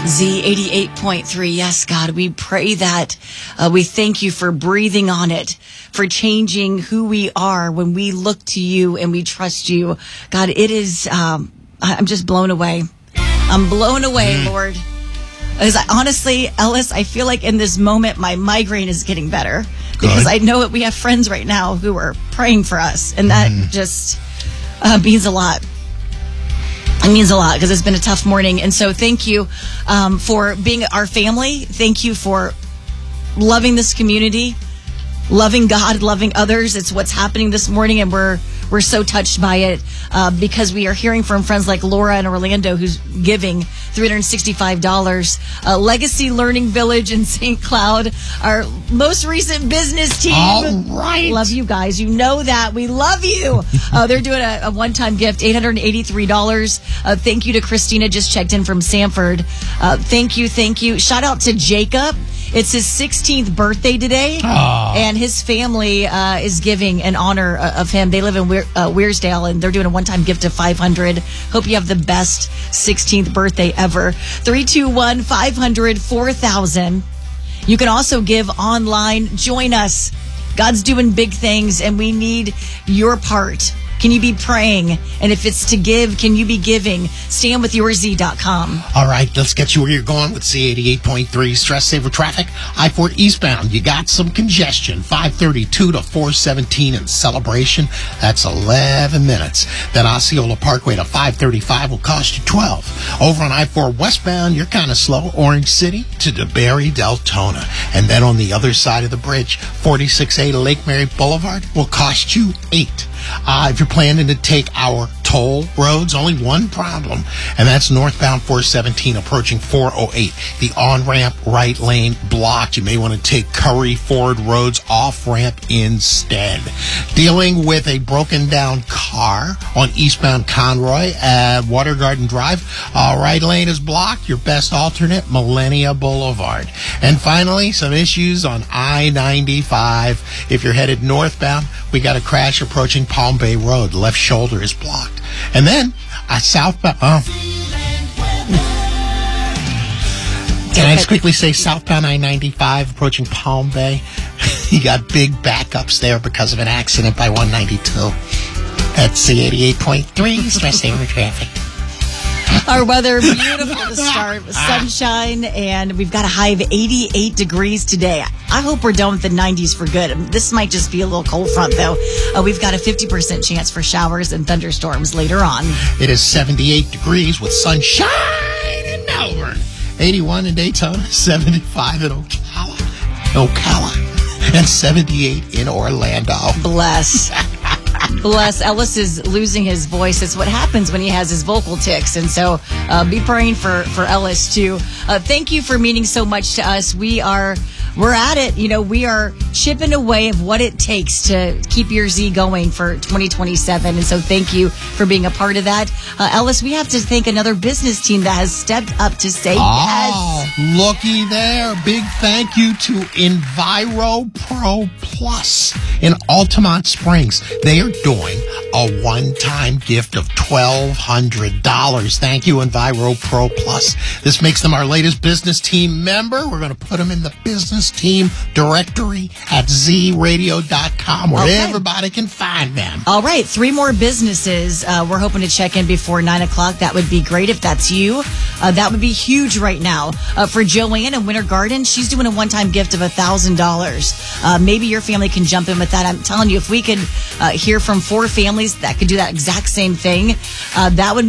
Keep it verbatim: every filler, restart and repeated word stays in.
Z eighty-eight point three. Yes, God, we pray that. Uh, we thank you for breathing on it, for changing who we are when we look to you and we trust you. God, it is, um, I'm just blown away. I'm blown away, mm. Lord. As I, honestly, Ellis, I feel like in this moment, my migraine is getting better because Good. I know that we have friends right now who are praying for us, and that mm. just uh, means a lot. It means a lot because it's been a tough morning. And so thank you um, for being our family. Thank you for loving this community, loving God, loving others. It's what's happening this morning, and we're we're so touched by it uh, because we are hearing from friends like Laura in Orlando who's giving three hundred sixty-five dollars. Uh, Legacy Learning Village in Saint Cloud, our most recent business team. All right. Love you guys. You know that. We love you. Uh, they're doing a, a one-time gift, eight hundred eighty-three dollars. Uh, thank you to Christina, just checked in from Sanford. Uh, thank you, thank you. Shout out to Jacob. It's his sixteenth birthday today, Aww. and his family uh, is giving in honor of him. They live in Weir- uh, Weirsdale, and they're doing a one-time gift of five hundred dollars. Hope you have the best sixteenth birthday ever. three two one, five hundred, four thousand. You can also give online. Join us. God's doing big things, and we need your part. Can you be praying? And if it's to give, can you be giving? stand with your z dot com. All right, let's get you where you're going with Z eighty-eight point three. Stress saver traffic. I four eastbound, you got some congestion. five thirty-two to four seventeen in Celebration. That's eleven minutes. Then Osceola Parkway to five thirty-five will cost you twelve. Over on I four westbound, you're kind of slow. Orange City to DeBerry, Deltona. And then on the other side of the bridge, forty-six A to Lake Mary Boulevard will cost you eight. Uh, if you're planning to take our toll roads, only one problem, and that's northbound four seventeen approaching four oh eight. The on-ramp right lane blocked. You may want to take Curry Ford Roads off-ramp instead. Dealing with a broken-down car on eastbound Conroy at Water Garden Drive. Uh, right lane is blocked. Your best alternate, Millennia Boulevard. And finally, some issues on I ninety-five. If you're headed northbound, we got a crash approaching Palm Bay Road. Left shoulder is blocked. And then, uh, southbound... Uh, can I just quickly say southbound I ninety-five approaching Palm Bay? You got big backups there because of an accident by one ninety-two. That's Z eighty-eight point three, stress saver traffic. Our weather, beautiful to start. Sunshine, and we've got a high of eighty-eight degrees today. I hope we're done with the nineties for good. This might just be a little cold front, though. Uh, we've got a fifty percent chance for showers and thunderstorms later on. It is seventy-eight degrees with sunshine in Melbourne. eighty-one in Daytona, seventy-five in Ocala, Ocala, and seventy-eight in Orlando. Bless. Bless. Ellis is losing his voice. It's what happens when he has his vocal tics. And so uh, be praying for, for Ellis, too. Uh, thank you for meaning so much to us. We are... We're at it. You know, we are chipping away of what it takes to keep your Z going for twenty twenty-seven. And so thank you for being a part of that. Uh, Ellis, we have to thank another business team that has stepped up to say oh, yes. Looky there. Big thank you to Enviro Pro Plus in Altamont Springs. They are doing a one-time gift of twelve hundred dollars. Thank you, Enviro Pro Plus. This makes them our latest business team member. We're going to put them in the business team directory at z radio dot com where okay. everybody can find them. All right, three more businesses. Uh, we're hoping to check in before nine o'clock. That would be great if that's you. Uh, that would be huge right now. Uh, for Joanne in Winter Garden, she's doing a one-time gift of one thousand dollars. Uh, maybe your family can jump in with that. I'm telling you, if we could uh, hear from four families that could do that exact same thing, uh, that would